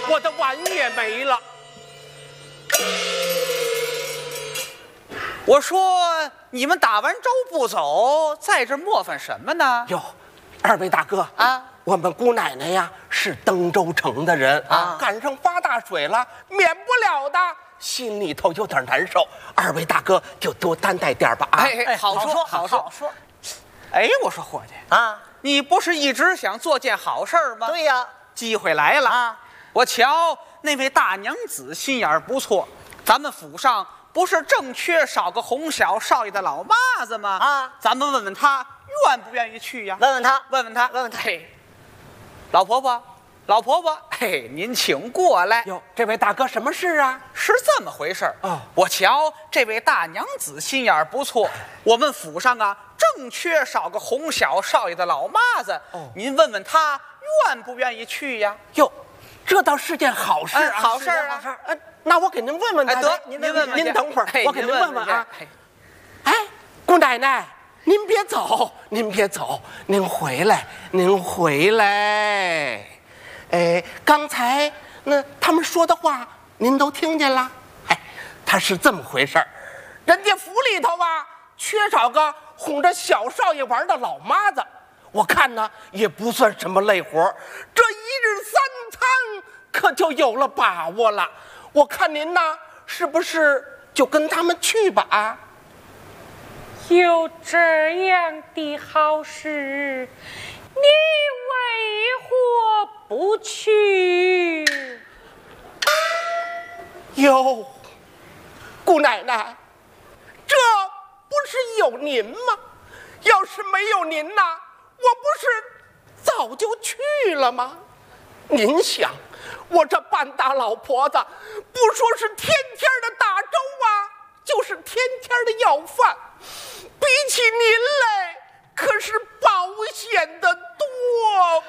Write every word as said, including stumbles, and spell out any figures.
我的碗也没了。 我说你们打完粥不走，在这磨翻什么呢？ 哟，二位大哥啊， 我们姑奶奶呀是登州城的人啊， 赶上发大水了，免不了的，心里头有点难受。二位大哥就多担待点吧啊！ 哎哎，好说好说好说。 哎，我说伙计啊， 你不是一直想做件好事儿吗？ 对呀， 机会来了啊！ 我瞧那位大娘子心眼儿不错，咱们府上不是正缺少个哄小少爷的老妈子吗？ 啊， 咱们问问他愿不愿意去呀？ 问问他， 问问他， 问问他。 嘿，老婆婆，老婆婆，嘿，您请过来。 哟，这位大哥什么事啊？ 是这么回事儿哦我瞧这位大娘子心眼儿不错，我们府上啊正缺少个哄小少爷的老妈子。 哦您问问他愿不愿意去呀？ 哟，这倒是件好事啊！ 哎好事儿啊是件好事儿。呃，那我给您问问他。 哎，得， 您您问问去， 您等会儿嘿， 我给您问问啊。 嘿哎，姑奶奶，您别走，您别走，您回来，您回来。哎，刚才那他们说的话，您都听见了？哎，他是这么回事儿，人家府里头啊，缺少个哄着小少爷玩的老妈子。我看呢，也不算什么累活，这一日三餐可就有了把握了。我看您呢，是不是就跟他们去吧？啊？ 有这样的好事，你为何不去？ 哟，姑奶奶，这不是有您吗？要是没有您呐，我不是早就去了吗？您想，我这半大老婆子，不说是天天的打粥啊，就是天天的要饭，比起您